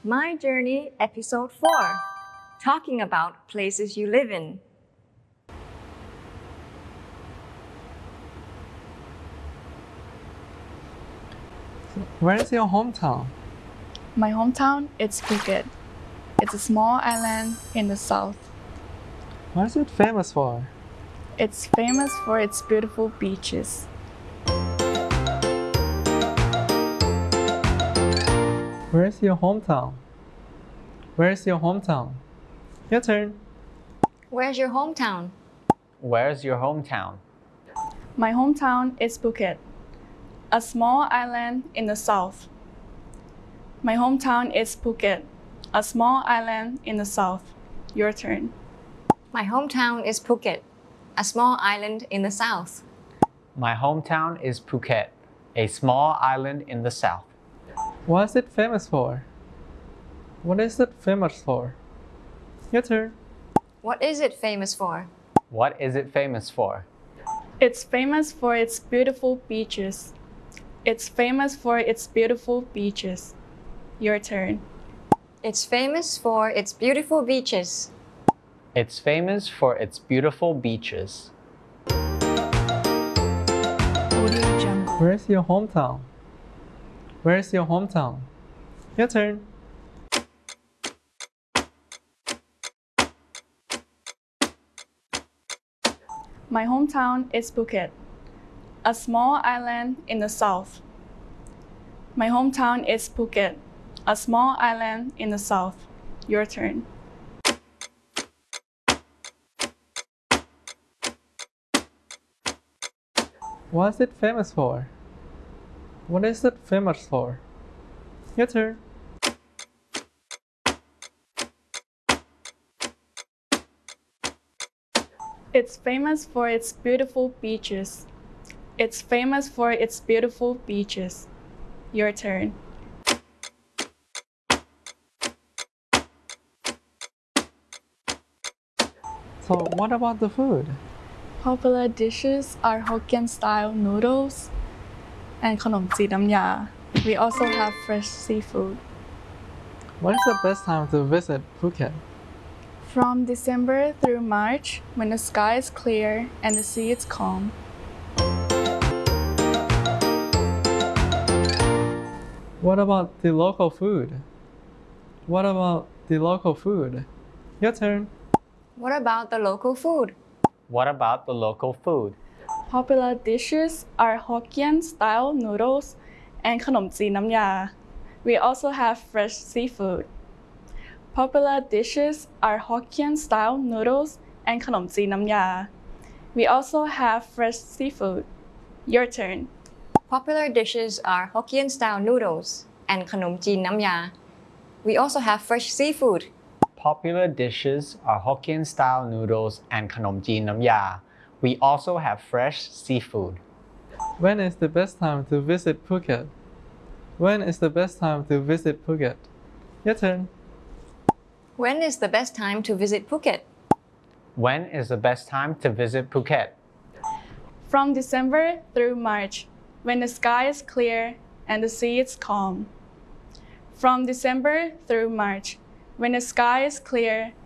My Journey, Episode 4, talking about places you live in. Where is your hometown? My hometown is Phuket. It's a small island in the south. What is it famous for? It's famous for its beautiful beaches. Where is your hometown? Where is your hometown? Your turn. Where's your hometown? Where's your hometown? My hometown is Phuket, a small island in the south. My hometown is Phuket, a small island in the south. Your turn. My hometown is Phuket, a small island in the south. My hometown is Phuket, a small island in the south. What is it famous for? What is it famous for? Your turn. What is it famous for? What is it famous for? It's famous for its beautiful beaches. It's famous for its beautiful beaches. Your turn. It's famous for its beautiful beaches. It's famous for its beautiful beaches. Where is your hometown? Where is your hometown? Your turn. My hometown is Phuket, a small island in the south. My hometown is Phuket, a small island in the south. Your turn. What is it famous for? What is it famous for? Your turn. It's famous for its beautiful beaches. It's famous for its beautiful beaches. Your turn. So what about the food? Popular dishes are Hokkien-style noodles and Khanom Ji Nam Ya. We also have fresh seafood. What is the best time to visit Phuket? From December through March, when the sky is clear and the sea is calm. What about the local food? What about the local food? Your turn. What about the local food? What about the local food? Popular dishes are Hokkien-style noodles and Khanom Ji Nam Ya. We also have fresh seafood. Popular dishes are Hokkien-style noodles and Khanom Ji Nam Ya. We also have fresh seafood. Your turn. Popular dishes are Hokkien-style noodles and Khanom Ji Nam Ya. We also have fresh seafood. Popular dishes are Hokkien-style noodles and Khanom Ji Nam Ya. We also have fresh seafood. When is the best time to visit Phuket? When is the best time to visit Phuket? Your turn. When is the best time to visit Phuket? When is the best time to visit Phuket? From December through March, when the sky is clear and the sea is calm. From December through March, when the sky is clear